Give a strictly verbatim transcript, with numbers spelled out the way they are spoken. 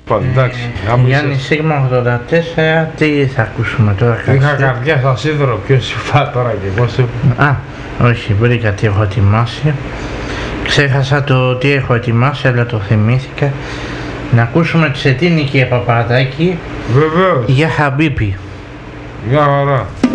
Εντάξει. Γιάννη Σίγμα ογδόντα τέσσερα, τι θα ακούσουμε τώρα? Είχα καρδιά στα σίδερο, ποιος σου είπα τώρα και εγώ σου. Α, όχι, βρήκα τι έχω ετοιμάσει. Ξέχασα το τι έχω ετοιμάσει, αλλά το θυμήθηκα. Να ακούσουμε τη Σετίνη και Παπαδάκη. Βεβαίως. Για Χαμπίπη. Για χαρά.